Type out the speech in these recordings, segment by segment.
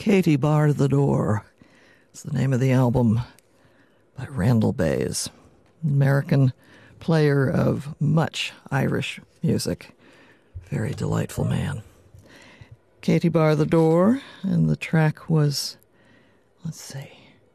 Katie Bar the Door. It's the name of the album by Randall Bays, American player of much Irish music. Very delightful man. Katie Bar the Door, and the track was, let's see,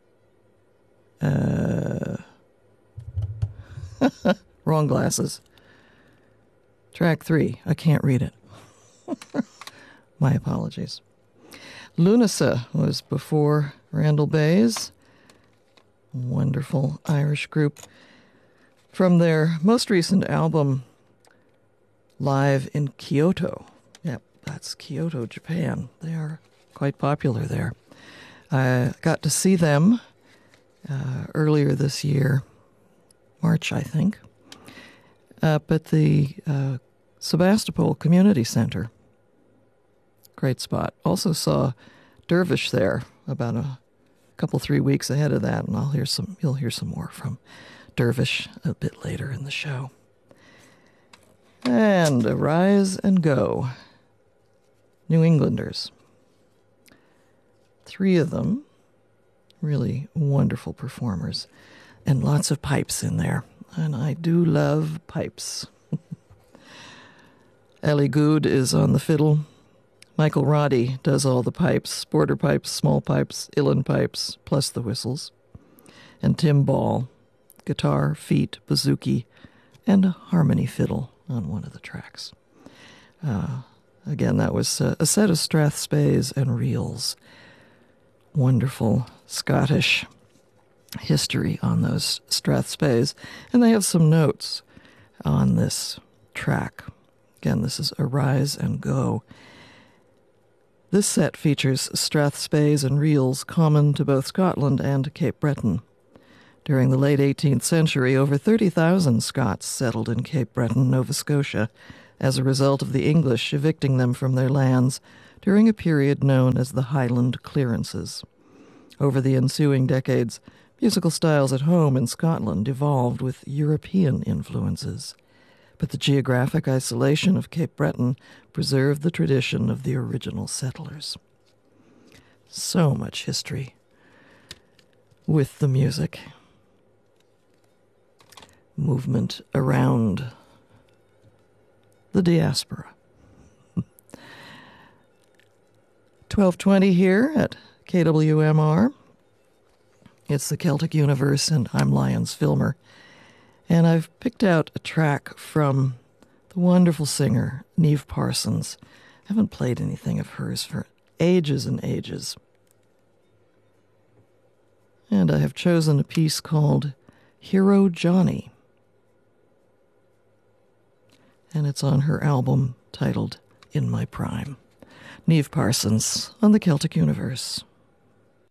wrong glasses. Track 3, I can't read it. My apologies. Lunasa was before Randall Bays, wonderful Irish group. From their most recent album, Live in Kyoto. Yep, that's Kyoto, Japan. They are quite popular there. I got to see them earlier this year, March, I think, up at the Sebastopol Community Center. Great spot. Also saw Dervish there about a couple, 3 weeks ahead of that, and you'll hear some more from Dervish a bit later in the show. And Arise and Go. New Englanders. 3 of them, really wonderful performers, and lots of pipes in there. And I do love pipes. Ellie Good is on the fiddle. Michael Roddy does all the pipes, border pipes, small pipes, uilleann pipes, plus the whistles. And Tim Ball, guitar, feet, bouzouki, and a harmony fiddle on one of the tracks. Again, that was a set of strathspeys and reels. Wonderful Scottish history on those strathspeys. And they have some notes on this track. Again, this is Arise and Go. This set features strathspeys and reels common to both Scotland and Cape Breton. During the late 18th century, over 30,000 Scots settled in Cape Breton, Nova Scotia, as a result of the English evicting them from their lands during a period known as the Highland Clearances. Over the ensuing decades, musical styles at home in Scotland evolved with European influences. But the geographic isolation of Cape Breton preserved the tradition of the original settlers. So much history with the music. Movement around the diaspora. 12:20 here at KWMR. It's the Celtic Universe, and I'm Lyons Filmer. And I've picked out a track from the wonderful singer, Niamh Parsons. I haven't played anything of hers for ages and ages. And I have chosen a piece called Hero Johnny. And it's on her album titled In My Prime. Niamh Parsons on the Celtic Universe.